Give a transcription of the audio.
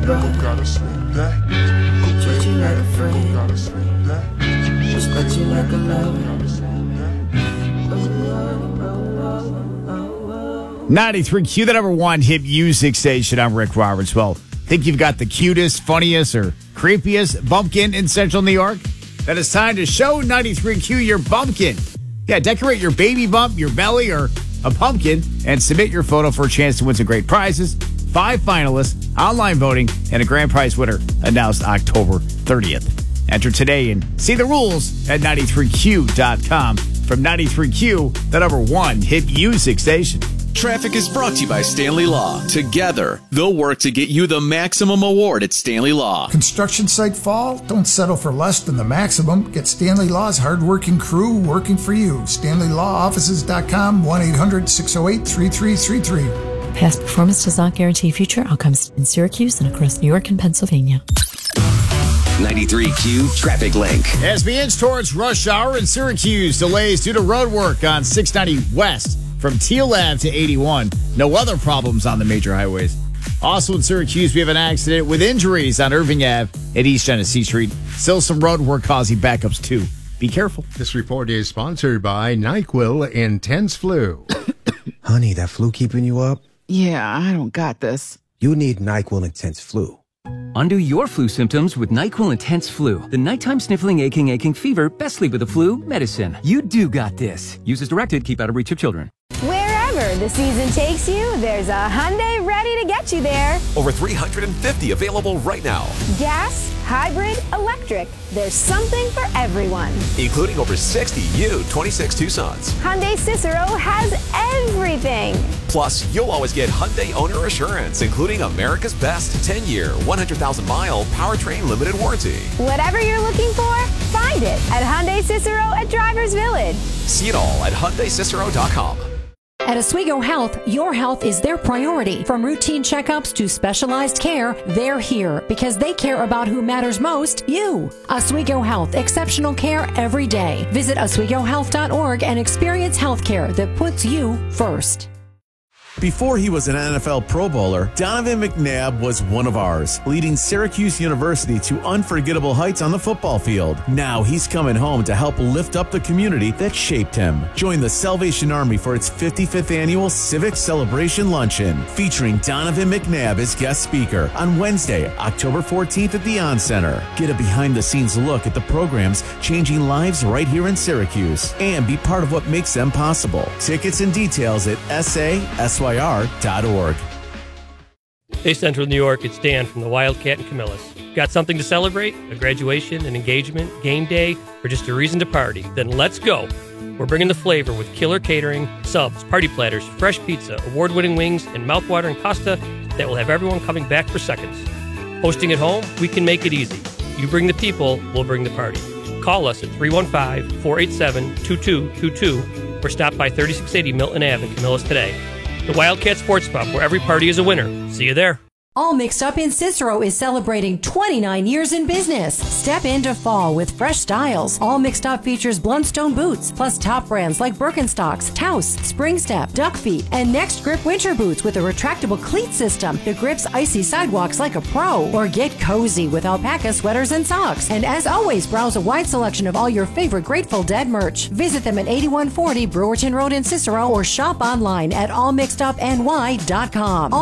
But gotta sleep that. Treat you like a friend. Gotta sleep that. Respect you like a lover. 93Q, the number one hit music station. I'm Rick Roberts. Well, think you've got the cutest, funniest, or creepiest bumpkin in Central New York? Then it's time to show 93Q your bumpkin. Yeah, decorate your baby bump, your belly, or a pumpkin, and submit your photo for a chance to win some great prizes. 5 finalists, online voting, and a grand prize winner announced October 30th. Enter today and see the rules at 93Q.com. From 93Q, the number one hit music station. Traffic is brought to you by Stanley Law. Together, they'll work to get you the maximum award at Stanley Law. Construction site fall? Don't settle for less than the maximum. Get Stanley Law's hard-working crew working for you. StanleyLawOffices.com, 1-800-608-3333. Past performance does not guarantee future outcomes in Syracuse and across New York and Pennsylvania. 93Q Traffic Link. As we inch towards rush hour in Syracuse, delays due to road work on 690 West from Teal Ave to 81. No other problems on the major highways. Also in Syracuse, we have an accident with injuries on Irving Ave at East Genesee Street. Still some road work causing backups too. Be careful. This report is sponsored by NyQuil Intense Flu. Honey, that flu keeping you up? Yeah, I don't got this. You need NyQuil Intense Flu. Undo your flu symptoms with NyQuil Intense Flu. The nighttime sniffling, aching fever, best sleep with the flu medicine. You do got this. Use as directed. Keep out of reach of children. Wherever the season takes you, there's a Hyundai ready to get you there. Over 350 available right now. Gas, hybrid, electric. There's something for everyone. Including over 60 new 26 Tucsons. Hyundai Cicero has everything. Plus, you'll always get Hyundai Owner Assurance, including America's best 10-year, 100,000-mile powertrain limited warranty. Whatever you're looking for, find it at Hyundai Cicero at Drivers Village. See it all at HyundaiCicero.com. At Oswego Health, your health is their priority. From routine checkups to specialized care, they're here because they care about who matters most, you. Oswego Health, exceptional care every day. Visit OswegoHealth.org and experience health care that puts you first. Before he was an NFL Pro Bowler, Donovan McNabb was one of ours, leading Syracuse University to unforgettable heights on the football field. Now he's coming home to help lift up the community that shaped him. Join the Salvation Army for its 55th annual Civic Celebration Luncheon, featuring Donovan McNabb as guest speaker on Wednesday, October 14th at the On Center. Get a behind-the-scenes look at the programs changing lives right here in Syracuse, and be part of what makes them possible. Tickets and details at SASYR.org. Hey, Central New York, it's Dan from the Wildcat and Camillus. Got something to celebrate? A graduation, an engagement, game day, or just a reason to party? Then let's go. We're bringing the flavor with killer catering, subs, party platters, fresh pizza, award-winning wings, and mouth-watering pasta that will have everyone coming back for seconds. Hosting at home? We can make it easy. You bring the people, we'll bring the party. Call us at 315-487-2222 or stop by 3680 Milton Ave in Camillus today. The Wildcat Sports Pub, where every party is a winner. See you there. All Mixed Up in Cicero is celebrating 29 years in business. Step into fall with fresh styles. All Mixed Up features Blundstone boots, plus top brands like Birkenstocks, Taos, Springstep, Duck Feet, and Next Grip winter boots with a retractable cleat system that grips icy sidewalks like a pro. Or get cozy with alpaca sweaters and socks. And as always, browse a wide selection of all your favorite Grateful Dead merch. Visit them at 8140 Brewerton Road in Cicero or shop online at allmixedupny.com.